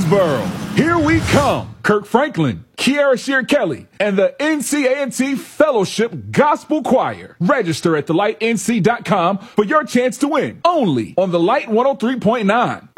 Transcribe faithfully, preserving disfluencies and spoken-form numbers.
Greensboro. Here we come. Kirk Franklin, Kiara Shear Kelly, and the N C A N T Fellowship Gospel Choir. Register at the light n c dot com for your chance to win. Only on the Light one oh three point nine.